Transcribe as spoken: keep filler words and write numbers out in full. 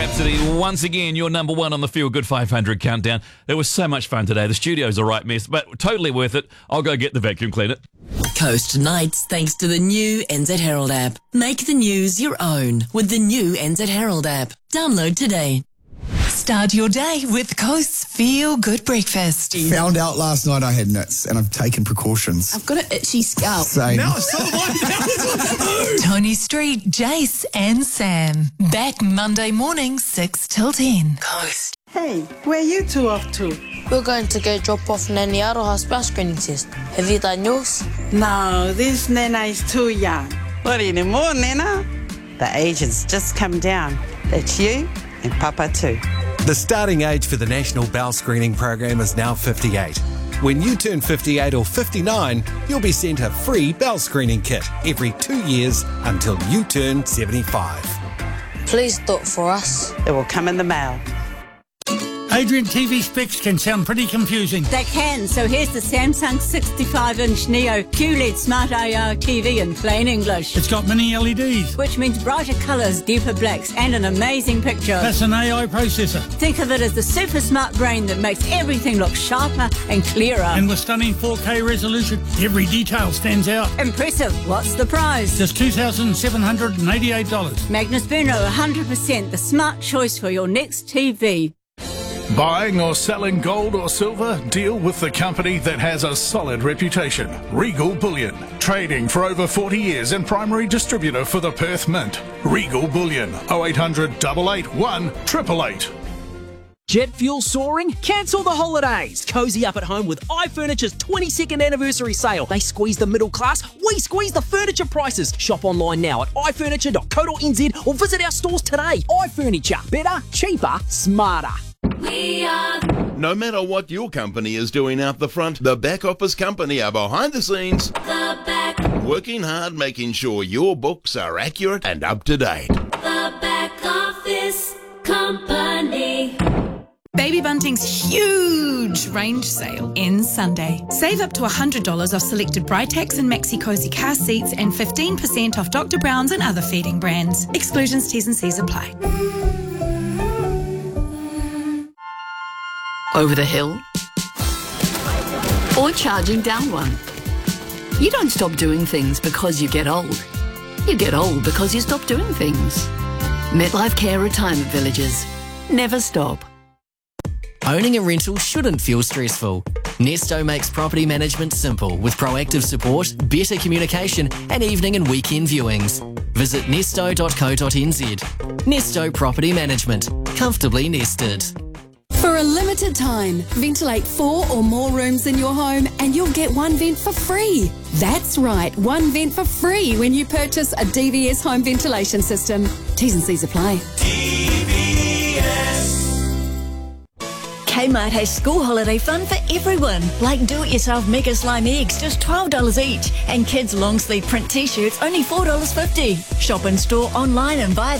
Rhapsody, once again, you're number one on the Feel Good five hundred countdown. It was so much fun today. The studio's a right mess, but totally worth it. I'll go get the vacuum cleaner. Coast Nights, thanks to the new N Z Herald app. Make the news your own with the new N Z Herald app. Download today. Start your day with Coast's Feel Good Breakfast. Found out last night I had nits and I've taken precautions. I've got an itchy scalp. Same. Now it's so like Tony Street, Jace and Sam. Back Monday morning, six till ten. Coast. Hey, where you two off to? We're going to go drop off Nanny Aroha's bell screening test. Have you done yours? No, this Nana is too young. Not anymore, Nana. The age has just come down. That's you and Papa too. The starting age for the National Bowel Screening Program is now fifty-eight. When you turn fifty-eight or fifty-nine, you'll be sent a free bowel screening kit every two years until you turn seventy-five. Please do it for us. It will come in the mail. Adrian, T V specs can sound pretty confusing. They can, so here's the Samsung sixty-five inch Neo Q L E D Smart A R T V in plain English. It's got mini L E Ds. Which means brighter colours, deeper blacks and an amazing picture. That's an A I processor. Think of it as the super smart brain that makes everything look sharper and clearer. And with stunning four K resolution, every detail stands out. Impressive. What's the price? Just two thousand seven hundred eighty-eight dollars. Magnus Bruno, one hundred percent the smart choice for your next T V. Buying or selling gold or silver? Deal with the company that has a solid reputation. Regal Bullion. Trading for over forty years and primary distributor for the Perth Mint. Regal Bullion. oh eight hundred, eight eight one, eight eight eight. Jet fuel soaring? Cancel the holidays. Cozy up at home with iFurniture's twenty-second anniversary sale. They squeeze the middle class, we squeeze the furniture prices. Shop online now at i furniture dot co dot n z or visit our stores today. iFurniture. Better, cheaper, smarter. We are. No matter what your company is doing out the front, the back office company are behind the scenes. The back. Working hard, making sure your books are accurate and up to date. The back office company. Baby Bunting's huge range sale ends Sunday. Save up to one hundred dollars off selected Britax and Maxi Cozy car seats and fifteen percent off Doctor Brown's and other feeding brands. Exclusions, T's and C's apply. Over the hill? Or charging down one? You don't stop doing things because you get old. You get old because you stop doing things. MetLife Care Retirement Villages. Never stop. Owning a rental shouldn't feel stressful. Nesto makes property management simple with proactive support, better communication and evening and weekend viewings. Visit nesto dot co dot n z. Nesto Property Management. Comfortably nested. For a limited time, ventilate four or more rooms in your home and you'll get one vent for free. That's right, one vent for free when you purchase a D V S home ventilation system. T's and C's apply. D V S. Kmart has school holiday fun for everyone, like do-it-yourself Mega Slime eggs, just twelve dollars each, and kids long-sleeve print t-shirts, only four dollars fifty. Shop in store, online and via